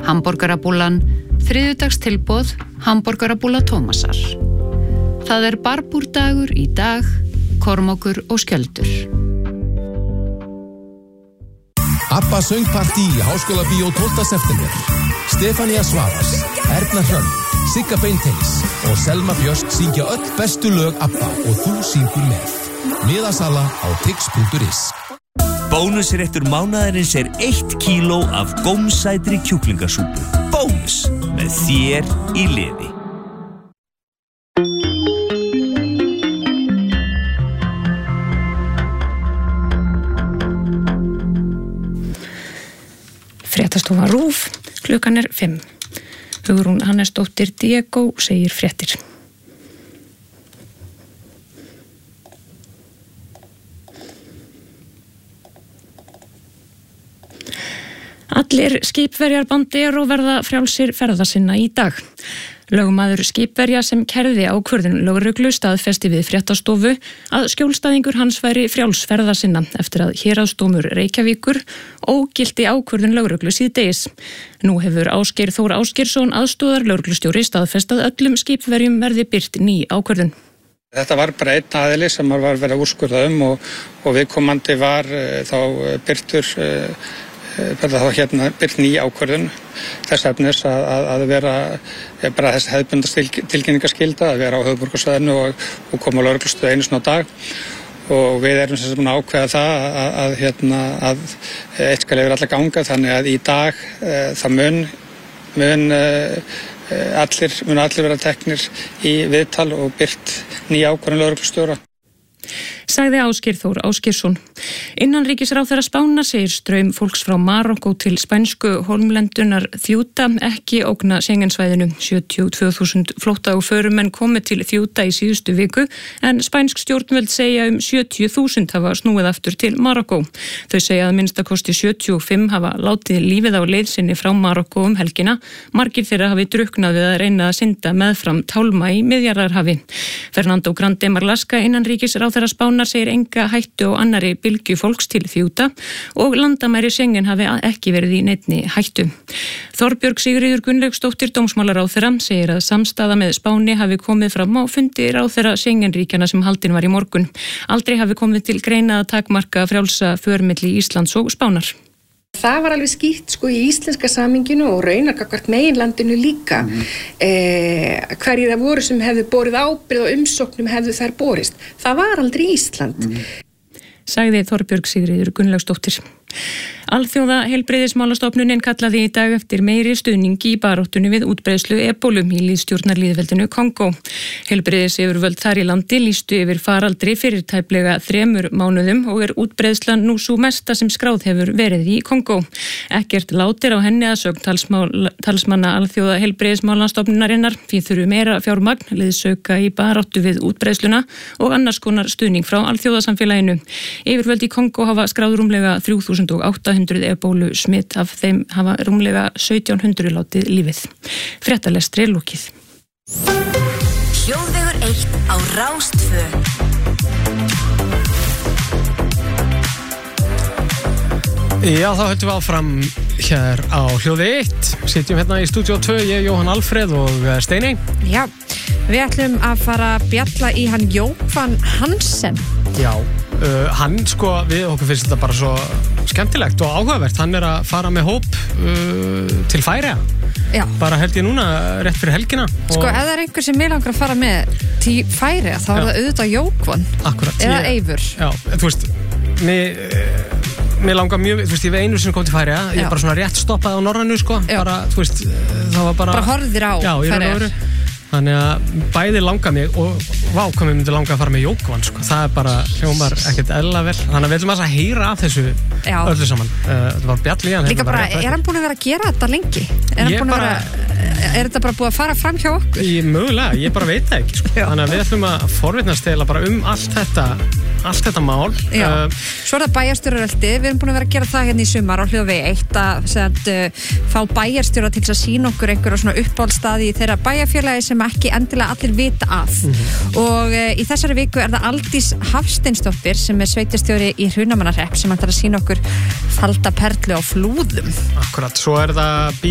hamborgarabúllan, þriðjudagstilboð, hamborgarabúlla Tómasar. Það barbúrdagur í dag, Kormákur og Skjöldur. ABBA söngpartí í Háskólabíó 12. september. Stefania Svavars, Erna Hrönn, Sigga Beinteins og Selma Björk syngja öll bestu lög ABBA og þú syngur með. Miðasala á tix.is. Bónusréttur mánaðarins 1 kíló af gómsætri kjúklingasúpu. Bónus með þér í liði. Fréttastofa RÚV, klukkan 5. Hugrún Hannesdóttir Diego segir fréttir. Allir skipverjar Bandero verða frjálsir ferða sinna í dag. Lögmaður skipverja sem kærði ákvörðun lögreglu staðfesti við fréttastofu að skjólstæðingur hans væri frjálsferða sinna eftir að héraðsdómur Reykjavíkur ógilti ákvörðun lögreglu síðdegis. Nú hefur Ásgeir Þór Ásgeirsson aðstoðar lögreglustjóri staðfest að öllum skipverjum verði birt ný ákvörðun. Þetta var bara einn aðili sem var verið að úrskurða og viðkomandi var þá birtur birt ný ákvörðun þess efnis að vera bara þess hefðbundast tilkynningaskylda að vera á höfuðborgarsvæðinu og koma á lögreglustöð einu sinni á dag og við erum sem að ákveða það að eitt skal yfir alla ganga þannig að í dag það mun allir vera teknir í viðtal og birt ný ákvörðun lögreglustjóra. Sagði Ásgeir Þór Ásgeirsson. Innanríkisráðherra Spánar segir straum fólks frá Marokkó til spænsku hólmlendunar Þjúta ekki ógna Schengensvæðinu. 72.000 flótta og förumenn komu til Þjúta í síðustu viku en spænsk stjórnvöld segja 70.000 hafa snúið aftur til Marokkó. Þau segja að minnstakosti 75 hafa látið lífið á leið sinni frá Marokkó helgina. Margir þeirra hafi drukknað við að reyna að synda meðfram tálma í Miðjarðarhafi. Fernando Grande Marlaska innanríkisráðherra Spánar segir enga hættu á annarri bylgju fólks til Þjúta og landamæri Schengen hafi ekki verið í neinni hættu. Þorbjörg Sigríður Gunnlaugsdóttir dómsmálaráðherra segir að samstaða með Spáni hafi komið fram á fundi ráðherra Schengen-ríkjana sem haldin var í morgun. Aldrei hafi komið til greina að takmarka frjálsa för milli Íslands og Spánar. Það var alveg skýrt í íslenska samhenginu og raunar gagnvart meginlandinu líka. Hverjir það voru sem hefðu borið ábyrgð og umsóknum hefðu þær borist. Það var aldrei Ísland. Sagði Þorbjörg Sigríður Gunnlaugsdóttir. Alþjóða heilbrigðismálastofnunin kallaði í dag eftir meiri stuðningi í baráttunni við útbreiðslu ebólu í lýðstjórnarlýðveldinu Kongó. Heilbrigðisyfirvöld þar í landi lýstu yfir faraldri fyrir tæplega 3 mánuðum og útbreiðslan nú sú mesta sem skráð hefur verið í Kongó. Ekkert lát á henni að sögn talsmanna Alþjóða heilbrigðismálastofnunarinnar því þurfi meira fjármagn, liðsauka í baráttu við útbreiðsluna og annars konar stuðning frá alþjóðasamfélaginu. Yfirvöld í Kongó hafa skráð rúmlega 3.800 ebólu smitt, af þeim hafa rúmlega 1700 látið lífið. Fréttalestri lokið. Hljóðvegur 1 á Rás 2. Já, þá höldum við áfram hér á Hljóði 1. Sitjum hérna í stúdíó 2, ég, Jóhann Alfreð og Steiney. Já, við ætlum að fara að bjalla í hann Jóhann Hansen. Já, hann við okkur finnst þetta bara svo skemmtilegt og áhugavert. Hann að fara með hóp til Færeyja. Já. Bara held ég núna rétt fyrir helgina. Ef það einhver sem mig langar að fara með til Færeyja, þá það auðvitað Jóhann. Akkurat. Eða Eivur. Já, þú veist, mér langar mjög, þú veist, ég einu sinni kom til Færeyja, ég bara svona rétt stoppaði á Norrænu, bara, þú veist, það var bara horfðir á Færeyjar. Þannig að bæði langa mig og hvað mér myndi langa að fara með Jókvann, það bara hljómar ekkert eðlilega vel. Þannig að við ætlum að heyra af þessu öllu saman. Það var bjall í hann. Líka bara, hann búin að vera að gera þetta lengi? Er þetta bara búið að fara fram hjá okkur? Mögulega, ég bara veit það ekki. Þannig að við ætlum að forvitnast til bara allt þetta mál. Svo það bæjarstjóraröldi, við erum búin að vera að gera það hérna í sumar á Hljóðvegi 1 að fá bæjarstjóra til að sýna okkur einhverja svona uppáhaldsstaði í þeirra bæjarfélagi sem ekki endilega allir vita af. Og í þessari viku það Aldís Hafsteinsdóttir sem sveitarstjóri í Hrunamannahrepp sem ætlar að sýna okkur falda perlu á Flúðum. Akkurat, svo það